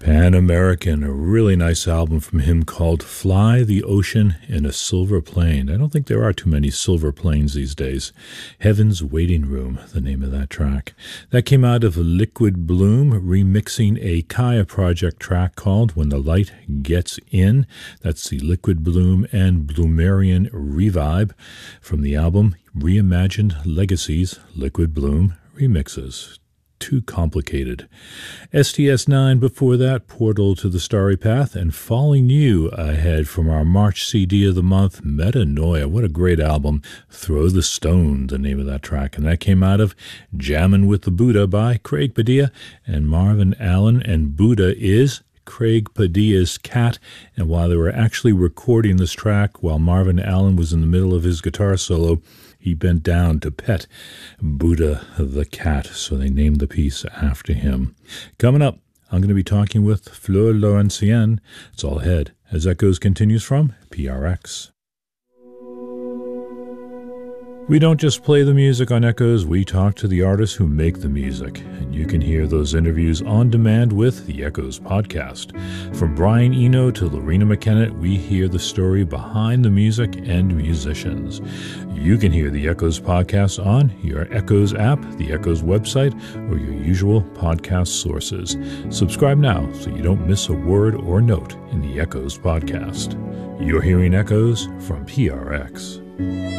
Pan American, a really nice album from him called Fly the Ocean in a Silver Plane. I don't think there are too many silver planes these days. Heaven's Waiting Room, the name of that track. That came out of Liquid Bloom, remixing a Kaya Project track called When the Light Gets In. That's the Liquid Bloom and Bloomerian Revibe from the album Reimagined Legacies, Liquid Bloom Remixes. Too complicated. STS9 before that, Portal to the Starry Path, and Falling You ahead from our March CD of the month, Metanoia. What a great album. Throw the Stone, the name of that track. And that came out of Jammin' with the Buddha by Craig Padilla and Marvin Allen. And Buddha is Craig Padilla's cat, and while they were actually recording this track, while Marvin Allen was in the middle of his guitar solo, he bent down to pet Buddha the cat, so they named the piece after him. Coming up, I'm going to be talking with Fleur Laurentienne. It's all ahead as Echoes continues from PRX. We don't just play the music on Echoes, we talk to the artists who make the music, and you can hear those interviews on demand with the Echoes podcast. From Brian Eno to Lorena McKenna, we hear the story behind the music and musicians. You can hear the Echoes podcast on your Echoes app, the Echoes website, or your usual podcast sources. Subscribe now so you don't miss a word or note in the Echoes podcast. You're hearing Echoes from PRX.